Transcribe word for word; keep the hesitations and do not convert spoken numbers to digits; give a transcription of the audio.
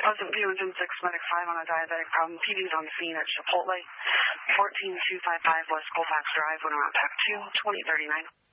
Pleasant View within six Medic five on a diabetic problem. P D's on the scene at Chipotle, one four two five five West Colfax Drive, Winter Pack two, twenty thirty-nine.